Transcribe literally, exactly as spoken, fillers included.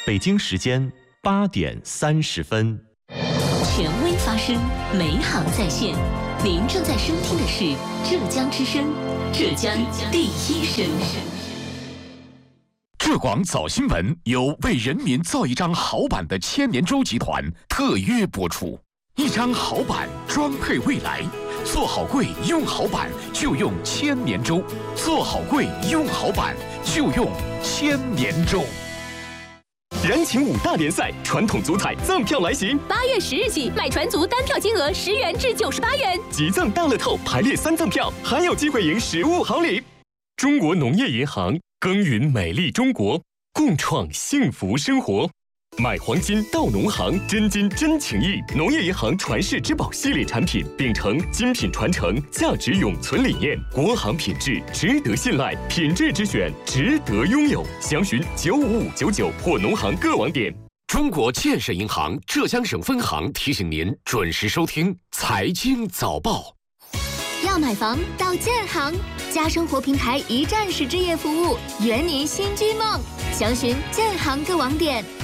北京时间八点三十分。 权威发声，美好在线。您正在收听的是浙江之声，浙江第一声。 浙广早新闻由为人民造一张好版的千年舟集团特约播出。一张好版装配未来，做好柜用好版就用千年舟，做好柜用好版就用千年舟。 燃情五大联赛，传统足彩赠票来袭。 八月十日起，买船足单票金额十元至九十八元， 即赠大乐透排列三赠票，还有机会赢实物好礼。中国农业银行耕耘美丽中国，共创幸福生活。买黄金到农行，真金真情谊。农业银行传世之宝系列产品，秉承精品传承、价值永存理念，国行品质值得信赖，品质之选值得拥有。详询九五五九九或农行各网点。 中国建设银行浙江省分行提醒您准时收听财经早报。 要买房到建行，家生活平台一站式置业服务，圆您新居梦。详询建行各网点。